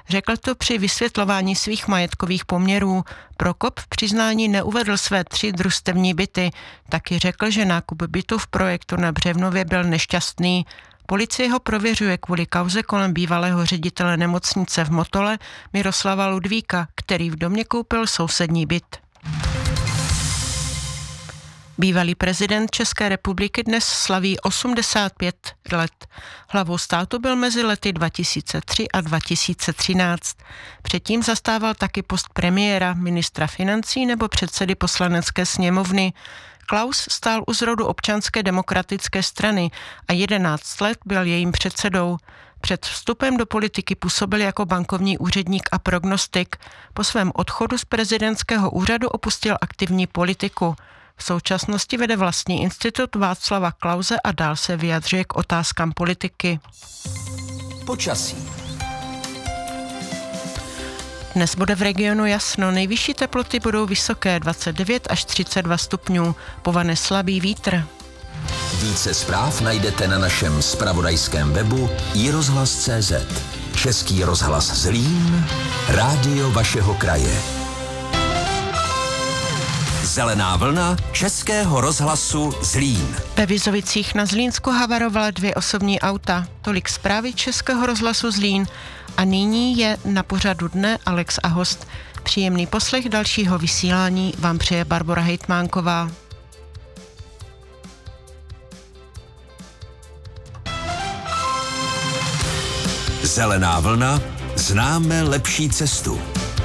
Řekl to při vysvětlování svých majetkových poměrů. Prokop v přiznání neuvedl své 3 družstevní byty. Taky řekl, že nákup bytu v projektu na Břevnově byl nešťastný. Policie ho prověřuje kvůli kauze kolem bývalého ředitele nemocnice v Motole Miroslava Ludvíka, který v domě koupil sousední byt. Bývalý prezident České republiky dnes slaví 85 let. Hlavou státu byl mezi lety 2003 a 2013. Předtím zastával taky post premiéra, ministra financí nebo předsedy poslanecké sněmovny. Klaus stál u zrodu Občanské demokratické strany a 11 let byl jejím předsedou. Před vstupem do politiky působil jako bankovní úředník a prognostik. Po svém odchodu z prezidentského úřadu opustil aktivní politiku. V současnosti vede vlastní institut Václava Klause a dál se vyjadřuje k otázkám politiky. Počasí. Dnes bude v regionu jasno, nejvyšší teploty budou vysoké 29 až 32 stupňů, povane slabý vítr. Více zpráv najdete na našem zpravodajském webu iRozhlas.cz. Český rozhlas Zlín, rádio vašeho kraje. Zelená vlna Českého rozhlasu Zlín. Ve Vizovicích na Zlínsku havarovala 2 osobní auta. Tolik zprávy Českého rozhlasu Zlín. A nyní je na pořadu dne Alex a host. Příjemný poslech dalšího vysílání vám přeje Barbora Hejtmánková. Zelená vlna, známe lepší cestu.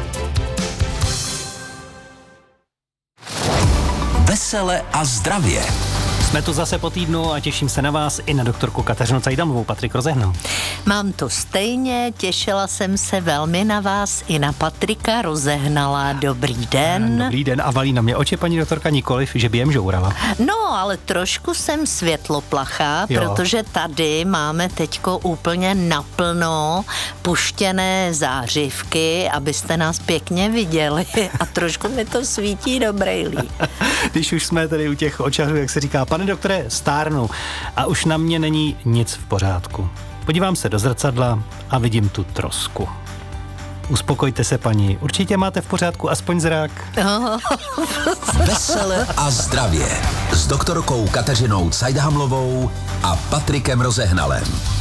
Vesele a zdravě. Jsme tu zase po týdnu a těším se na vás i na doktorku Kateřinu Cajdamovou. Patrik Rozehnal. Mám to stejně, těšila jsem se velmi na vás i na Patrika Rozehnala. Dobrý den. Dobrý den a valí na mě oči paní doktorka, nikoliv, že by jem žourala. No, ale trošku jsem světloplachá, protože tady máme teďko úplně naplno puštěné zářivky, abyste nás pěkně viděli a trošku mi to svítí do brejlí. Když už jsme tady u těch očahů, jak se říká, pane doktore, stárnu a už na mě není nic v pořádku. Podívám se do zrcadla a vidím tu trosku. Uspokojte se, paní, určitě máte v pořádku aspoň zrak. Vesele a zdravě s doktorkou Kateřinou Cajdahamlovou a Patrikem Rozehnalem.